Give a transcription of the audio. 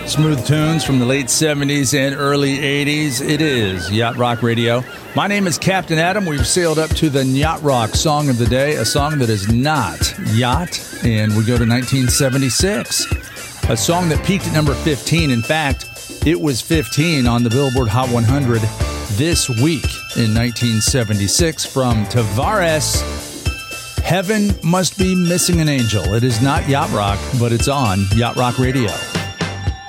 Smooth tunes from the late 70s and early 80s. It is Yacht Rock Radio. My name is Captain Adam. We've sailed up to the Yacht Rock Song of the Day, a song that is not yacht, and we go to 1976. A song that peaked at number 15. In fact, it was 15 on the Billboard Hot 100 this week in 1976 from Tavares. Heaven Must Be Missing an Angel. It is not Yacht Rock, but it's on Yacht Rock Radio.